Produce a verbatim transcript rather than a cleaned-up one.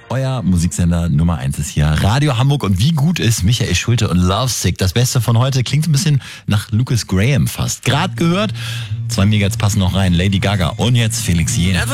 Euer Musiksender Nummer eins ist hier Radio Hamburg. Und wie gut ist Michael Schulte und Lovesick? Das Beste von heute klingt ein bisschen nach Lucas Graham fast. Gerade gehört, zwei Megahertz passen noch rein. Lady Gaga und jetzt Felix Jähn.